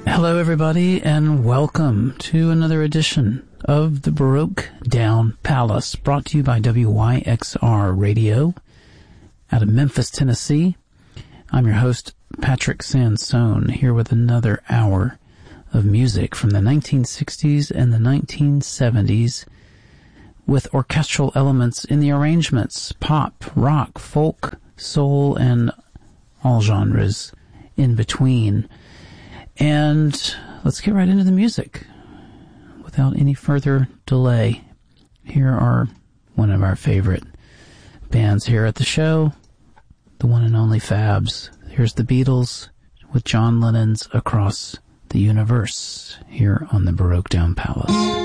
Hello, everybody, and welcome to another edition of the Baroque Down Palace, brought to you by WYXR Radio out of Memphis, Tennessee. I'm your host, Patrick Sansone, here with another hour of music from the 1960s and the 1970s, with orchestral elements in the arrangements, pop, rock, folk, soul, and all genres in between. And let's get right into the music. Without any further delay, here are one of our favorite bands here at the show, the one and only Fabs. Here's the Beatles with John Lennon's Across the Universe here on the Baroque Down Palace.